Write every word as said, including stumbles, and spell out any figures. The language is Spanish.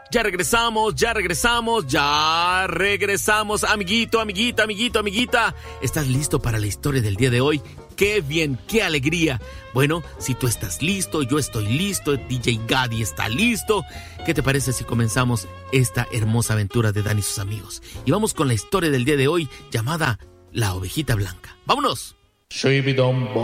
Ya regresamos, ya regresamos, ya regresamos. Amiguito, amiguita, amiguito, amiguita. ¿Estás listo para la historia del día de hoy? ¡Qué bien, qué alegría! Bueno, si tú estás listo, yo estoy listo, D J Gadi está listo. ¿Qué te parece si comenzamos esta hermosa aventura de Dan y sus amigos? Y vamos con la historia del día de hoy llamada La Ovejita Blanca. ¡Vámonos! Shibidom